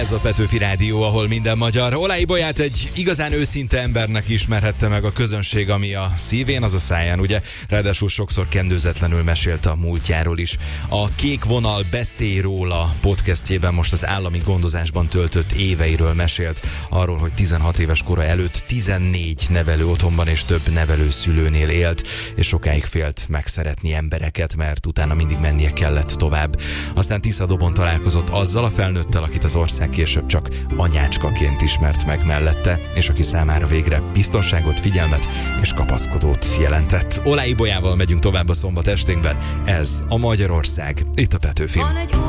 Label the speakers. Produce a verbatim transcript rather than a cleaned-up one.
Speaker 1: Ez a Petőfi Rádió, ahol minden magyar. Olá Ibolyát egy igazán őszinte embernek ismerhette meg a közönség, ami a szívén, az a száján, ugye? Ráadásul sokszor kendőzetlenül mesélte a múltjáról is. A Kék Vonal Beszélj róla podcastjében most az állami gondozásban töltött éveiről mesélt, arról, hogy tizenhat éves kora előtt tizennégy nevelő otthonban és több nevelőszülőnél élt, és sokáig félt megszeretni embereket, mert utána mindig mennie kellett tovább. Aztán Tiszadobon találkozott azzal a felnőttel, akit az ország később csak anyácskaként ismert meg mellette, és aki számára végre biztonságot, figyelmet és kapaszkodót jelentett. Olá Ibolyával megyünk tovább a szombat esténkben. Ez a Magyarország, itt a Petőfin.